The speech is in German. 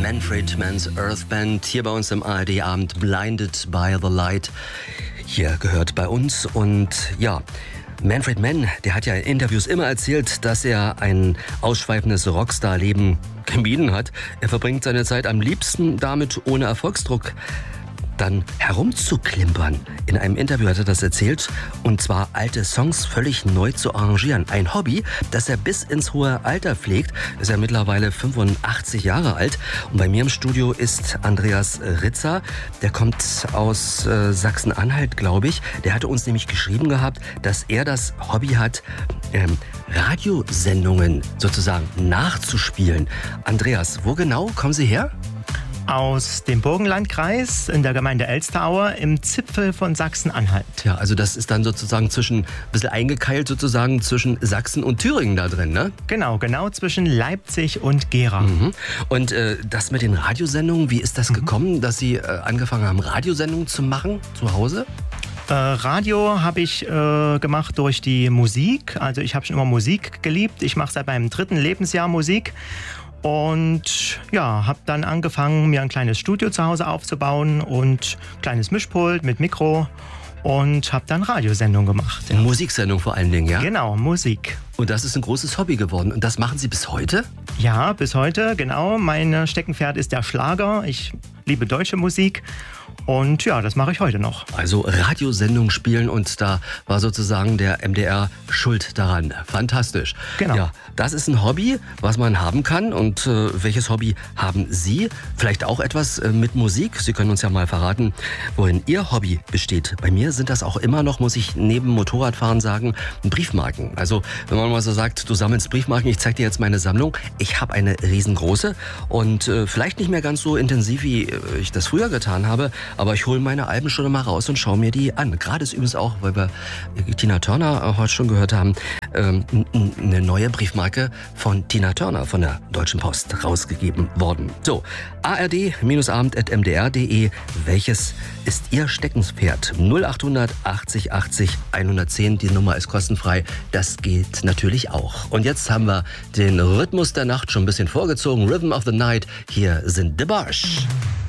Manfred Mann's Earth Band hier bei uns im ARD-Abend Blinded by the Light. Hier gehört bei uns und ja, Manfred Mann, der hat ja in Interviews immer erzählt, dass er ein ausschweifendes Rockstar-Leben gemieden hat. Er verbringt seine Zeit am liebsten damit, ohne Erfolgsdruck dann herumzuklimpern. In einem Interview hat er das erzählt, und zwar alte Songs völlig neu zu arrangieren. Ein Hobby, das er bis ins hohe Alter pflegt. Ist er mittlerweile 85 Jahre alt. Und bei mir im Studio ist Andreas Ritzer. Der kommt aus Sachsen-Anhalt, glaube ich. Der hatte uns nämlich geschrieben gehabt, dass er das Hobby hat, Radiosendungen sozusagen nachzuspielen. Andreas, wo genau kommen Sie her? Aus dem Burgenlandkreis in der Gemeinde Elsteraue im Zipfel von Sachsen-Anhalt. Ja, also das ist dann sozusagen ein bisschen eingekeilt sozusagen zwischen Sachsen und Thüringen da drin, ne? Genau zwischen Leipzig und Gera. Mhm. Und das mit den Radiosendungen, wie ist das gekommen, dass Sie angefangen haben, Radiosendungen zu machen zu Hause? Radio habe ich gemacht durch die Musik. Also ich habe schon immer Musik geliebt. Ich mache seit meinem 3. Lebensjahr Musik. Und ja, habe dann angefangen, mir ein kleines Studio zu Hause aufzubauen und ein kleines Mischpult mit Mikro und habe dann Radiosendungen gemacht. Ja. Musiksendung vor allen Dingen, ja? Genau, Musik. Und das ist ein großes Hobby geworden. Und das machen Sie bis heute? Ja, bis heute, genau. Mein Steckenpferd ist der Schlager. Ich liebe deutsche Musik. Und ja, das mache ich heute noch. Also Radiosendungen spielen, und da war sozusagen der MDR schuld daran. Fantastisch. Genau. Ja, das ist ein Hobby, was man haben kann. Und welches Hobby haben Sie? Vielleicht auch etwas mit Musik? Sie können uns ja mal verraten, worin Ihr Hobby besteht. Bei mir sind das auch immer noch, muss ich neben Motorradfahren sagen, Briefmarken. Also wenn man mal so sagt, du sammelst Briefmarken, ich zeige dir jetzt meine Sammlung. Ich habe eine riesengroße und vielleicht nicht mehr ganz so intensiv, wie ich das früher getan habe. Aber ich hole meine Alben schon mal raus und schaue mir die an. Gerade ist übrigens auch, weil wir Tina Turner heute schon gehört haben, eine neue Briefmarke von Tina Turner von der Deutschen Post rausgegeben worden. So, ard-abend@mdr.de. Welches ist Ihr Steckenpferd? 0800 80 80 110. Die Nummer ist kostenfrei. Das geht natürlich auch. Und jetzt haben wir den Rhythmus der Nacht schon ein bisschen vorgezogen. Rhythm of the Night. Hier sind The Barsh.